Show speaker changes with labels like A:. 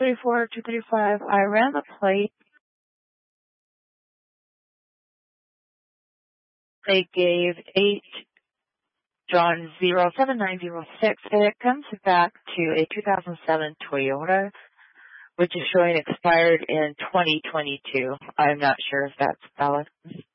A: 634-235. I ran the plate. They gave 8 John 07906, and it comes back to a 2007 Toyota, which is showing expired in 2022. I'm not sure if that's valid.